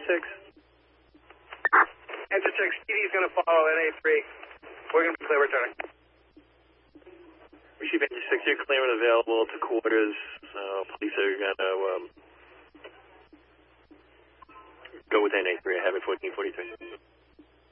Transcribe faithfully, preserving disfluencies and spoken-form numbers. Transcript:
six. Enter six, T D is going to follow N A three. We're going to be clear returning. Receive Engine six, you're clear and available to quarters. Uh, police are going to um, go with N A three. I have it fourteen forty-three.